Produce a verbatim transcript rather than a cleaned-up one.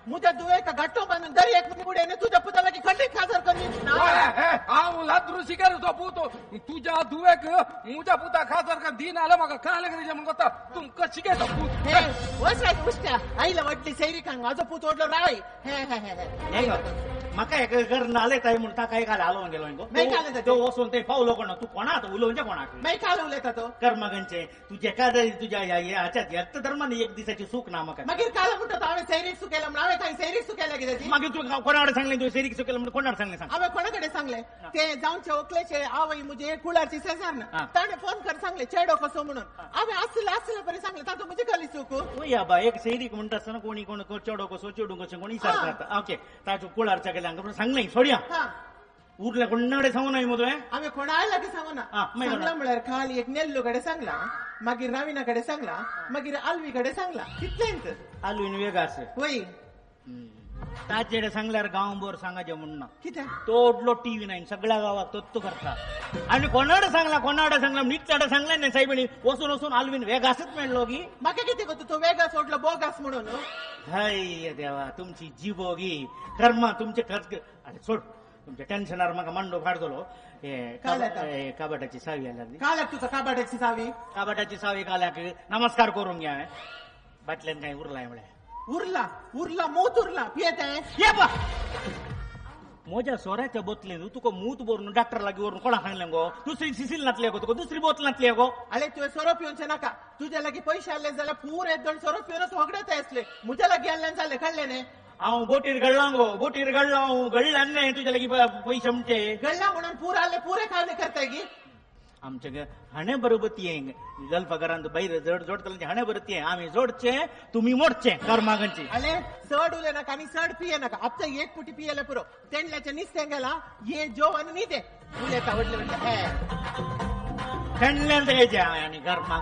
मुझ्या दुवे का घट्टो बनून दरी एक पुढे तुझ्या पुताला की खंडीत खासर कमी आला दृशी करतो पुतो तुझ्या दुवेक मुझ्या पुता खासर का दिन आला मग काय लागले मग आता तुम कशी घेतो पूत हे वसाय उष्ट्या आईला वाटली सैरी कांग माझं पूत ओढलं राय हे हे हे नाही मका एक घर नाले काय म्हणता काय काय आलो गेलो नाही काले तो वसून ते पावलो कोण तू कोणात उलवून कोणाक नाही कालवले का तो कर्मगंचे तुझ्या का तुझ्या ह्याच्यात यात धर्माने एक दिवसाची सुख नामक मागीर काल म्हणतो हांवें सैरीक सुकेला म्हणून हांवें काही सैरीक सुकेला कितें मागीर तू कोणाकडे सांगले तू सैरीक सुकेला म्हणून कोणाकडे सांगले सांग हांवें कोणाकडे सांगले ते जाऊनचे ओकलेचे आवय मुझे कुळाची सेजार ना ताणे फोन कर सांगले चेडो कसो म्हणून हांवें आसले आसले बरें सांगले तातूं म्हजी गली चूक या बा एक सैरीक म्हणटा आसतना कोणी कोण चेडो कसो चेडू कसो कोणी सारखा ओके ताचो कुळारच्या गेल्या सांगले सोडया उरल्या कोणाकडे सांगू नाही मग आम्ही कोणाला की सांगू ना सांगला म्हळ्यार खाली एक नेल्लूकडे सांगला मागीर रविनाकडे सांगला मागीर आल्वीकडे सांगला कितलेंच आल्वीन वेगळा असे होय ताचेडे सांगल्यार गांव बोर सांगायचे म्हणून कित्याक तो ओडलो टीव्ही नाही सगळ्या गावात तोच तो करता आणि कोणाकडे सांगला कोणाकडे सांगला नीटच्याकडे सांगला नाही साहेबांनी वसून वसून आल्वीन वेगासच मेळलो की म्हाका कितें करतो तो वेगळा सोडलो बोगास म्हणून हाय देवा तुमची जिबोगी कर्मा तुमचे खर्च अरे सोड तुमच्या टेन्शनार म्हाका मांडो फाडतलो काबाटाची सावी आल्या काल्याक तुका काबाटाची सावी काबाटाची सावी काल्याक नमस्कार करून घ्या बाटल्यान काय उरलाय म्हळ्यार उरला उरला मूत उरला पियेत ये बा मोज्या सोऱ्याच्या बोतलेन तुका मूत भरून डॉक्टर लागी वरून कोणा सांगले गो दुसरी सिसील नातले गो तुका दुसरी बोतल नातली गो अरे तुवें सोरो पिवचे नाका तुझ्या लागीं पयशे आले जाल्यार पुरे दोन सोरो पिवनच होगडत आसले म्हज्या लागीं आल्ल्यान जाले कळले न्ही हांव बोटीर घडला गो बोटीर घडलो हांव घडल्यान न्ही तुझ्या लागीं पयशे म्हणचे घडला म्हणून पूर आले पुरे खावले करताय की आमच्या हाणे बरोबर ती जलपगारांत बैर जड जोडतले हाणे बरोबर ती आम्ही जोडचे तुम्ही मोडचे कर्मागंची अरे चड उले नाका आणि चड पिये नाका आता एक पुटी पियेले पुरो तेंडल्याच्या निस्ते गेला ये जो आणि न्ही ते उले का वडले वडले हे तेंडल्यान यायचे आणि कर्मा